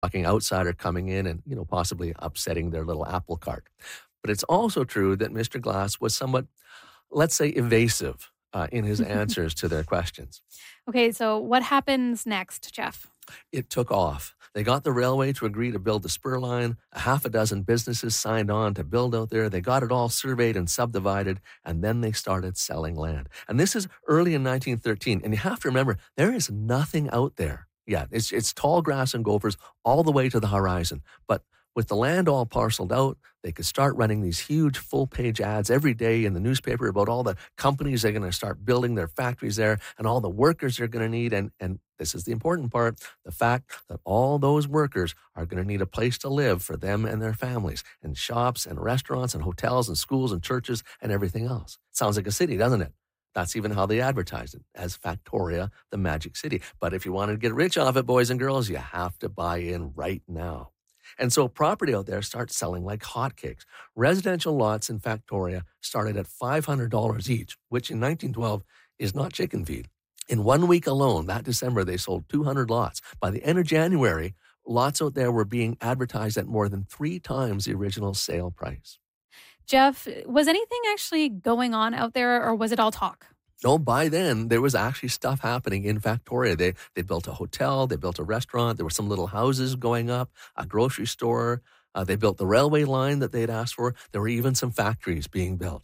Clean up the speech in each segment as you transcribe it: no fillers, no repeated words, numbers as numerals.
shocking outsider coming in and, possibly upsetting their little apple cart. But it's also true that Mr. Glass was somewhat, let's say, evasive in his answers to their questions. Okay, so what happens next, Jeff? It took off. They got the railway to agree to build the spur line. A half a dozen businesses signed on to build out there. They got it all surveyed and subdivided, and then they started selling land. And this is early in 1913. And you have to remember, there is nothing out there yet. It's tall grass and gophers all the way to the horizon. But with the land all parceled out, they could start running these huge full-page ads every day in the newspaper about all the companies they're going to start building their factories there and all the workers they're going to need. And this is the important part, the fact that all those workers are going to need a place to live for them and their families, and shops and restaurants and hotels and schools and churches and everything else. Sounds like a city, doesn't it? That's even how they advertised it, as Factoria, the Magic City. But if you want to get rich off it, boys and girls, you have to buy in right now. And so property out there starts selling like hotcakes. Residential lots in Factoria started at $500 each, which in 1912 is not chicken feed. In 1 week alone, that December, they sold 200 lots. By the end of January, lots out there were being advertised at more than 3 times the original sale price. Jeff, was anything actually going on out there, or was it all talk? No, by then, there was actually stuff happening in Factoria. They built a hotel, they built a restaurant, there were some little houses going up, a grocery store. They built the railway line that they'd asked for. There were even some factories being built.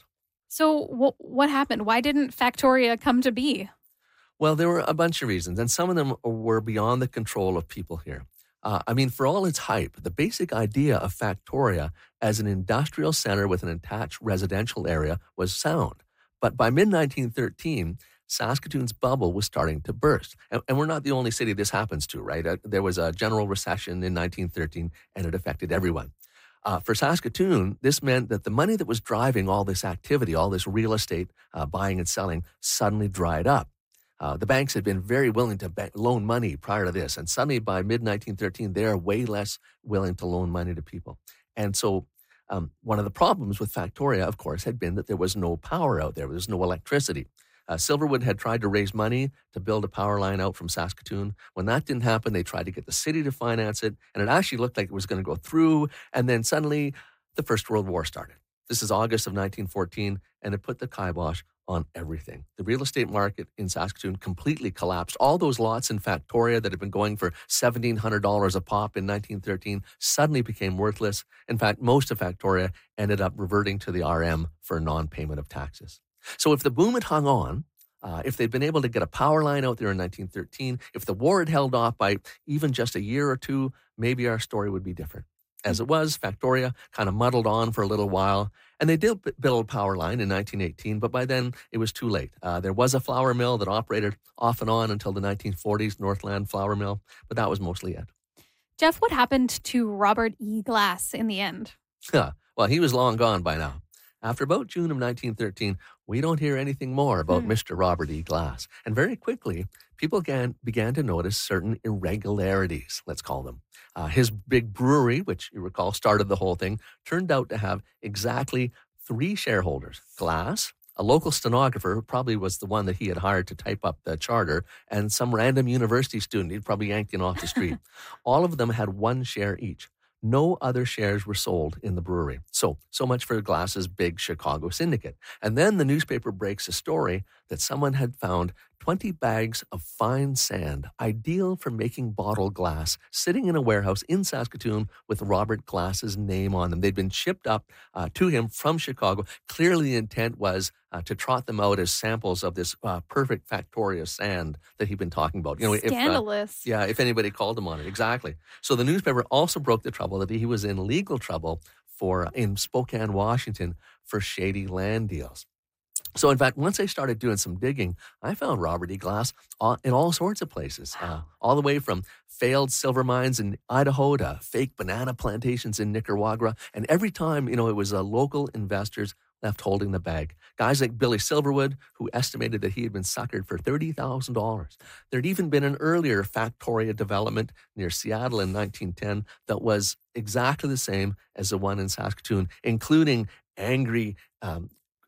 So what happened? Why didn't Factoria come to be? Well, there were a bunch of reasons, and some of them were beyond the control of people here. For all its hype, the basic idea of Factoria as an industrial center with an attached residential area was sound. But by mid-1913, Saskatoon's bubble was starting to burst. And we're not the only city this happens to, right? There was a general recession in 1913, and it affected everyone. For Saskatoon, this meant that the money that was driving all this activity, all this real estate buying and selling, suddenly dried up. The banks had been very willing to loan money prior to this, and suddenly by mid-1913, they are way less willing to loan money to people. And so one of the problems with Factoria, of course, had been that there was no power out there. There was no electricity. Silverwood had tried to raise money to build a power line out from Saskatoon. When that didn't happen, they tried to get the city to finance it, and it actually looked like it was going to go through, and then suddenly the First World War started. This is August of 1914, and it put the kibosh on everything. The real estate market in Saskatoon completely collapsed. All those lots in Factoria that had been going for $1,700 a pop in 1913 suddenly became worthless. In fact, most of Factoria ended up reverting to the RM for non-payment of taxes. So if the boom had hung on, if they'd been able to get a power line out there in 1913, if the war had held off by even just a year or two, maybe our story would be different. As it was, Factoria kind of muddled on for a little while, and they did build a power line in 1918, but by then it was too late. There was a flour mill that operated off and on until the 1940s, Northland Flour Mill, but that was mostly it. Jeff, what happened to Robert E. Glass in the end? Well, he was long gone by now. After about June of 1913, we don't hear anything more about Mr. Robert E. Glass. And very quickly, people began to notice certain irregularities, let's call them. His big brewery, which you recall started the whole thing, turned out to have exactly 3 shareholders. Glass, a local stenographer who probably was the one that he had hired to type up the charter, and some random university student he'd probably yanked in off the street. All of them had 1 share each. No other shares were sold in the brewery. So much for Glass's big Chicago syndicate. And then the newspaper breaks a story that someone had found 20 bags of fine sand, ideal for making bottle glass, sitting in a warehouse in Saskatoon with Robert Glass's name on them. They'd been shipped up to him from Chicago. Clearly the intent was to trot them out as samples of this perfect Factoria sand that he'd been talking about. Scandalous. If anybody called him on it. Exactly. So the newspaper also broke the trouble that he was in legal trouble in Spokane, Washington, for shady land deals. So, in fact, once I started doing some digging, I found Robert E. Glass in all sorts of places, all the way from failed silver mines in Idaho to fake banana plantations in Nicaragua. And every time, it was local investors left holding the bag. Guys like Billy Silverwood, who estimated that he had been suckered for $30,000. There'd even been an earlier Factoria development near Seattle in 1910 that was exactly the same as the one in Saskatoon, including angry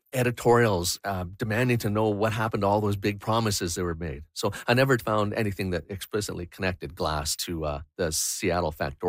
editorials demanding to know what happened to all those big promises that were made. So I never found anything that explicitly connected glass to the Seattle Factorial